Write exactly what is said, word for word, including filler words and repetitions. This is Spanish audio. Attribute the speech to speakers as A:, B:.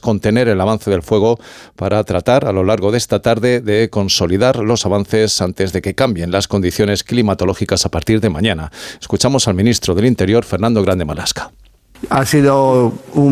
A: contener el avance del fuego para tratar a lo largo de esta tarde de consolidar los avances antes de que cambien las condiciones climatológicas a partir de mañana. Escuchamos al ministro del Interior, Fernando Grande Marlasca.
B: Ha sido un